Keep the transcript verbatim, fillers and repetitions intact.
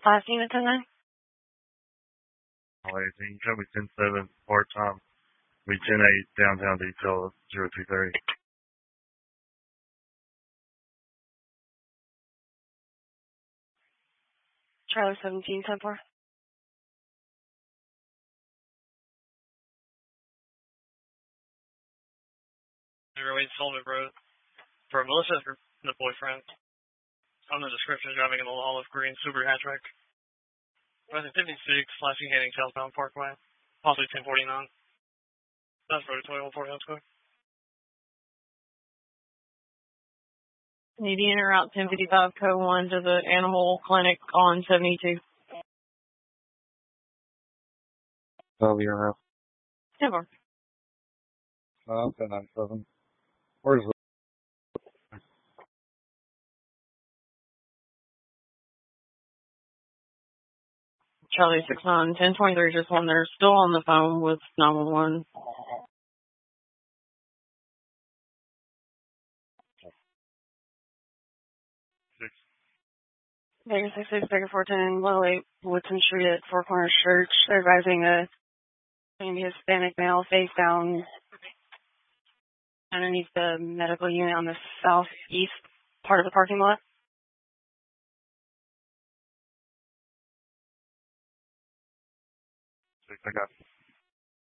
Last unit ten nine. eighteen, show me ten seven, part-time. We ten eight, downtown detail, zero two thirty. Charlie seventeen, ten four. zero eight Sullivan Road. For Melissa, for the boyfriend. On the description, driving in the olive green Subaru hatchback. Resident fifty-six, flashing heading southbound Parkway. Possibly ten forty-nine. That's road twenty-one forty, let's go. Need to enter route ten fifty-five, code one to the animal clinic on seventy-two. That'll be your house. ten four. Uh, ten nine seven. Where's the... Charlie six nine, ten twenty-three, just one there, still on the phone with nine one one. Six. Vegas six six, Vegas four ten, Little eight, Woodson Street at Four Corners Church. They're advising a Hispanic male face down underneath the medical unit on the southeast part of the parking lot. Six, I got